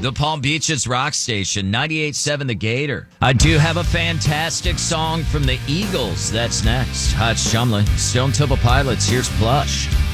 The Palm Beaches Rock Station, 98.7 The Gator. I do have a fantastic song from the Eagles. That's next. Hi, it's Chumley. Stone Temple Pilots. Here's Plush.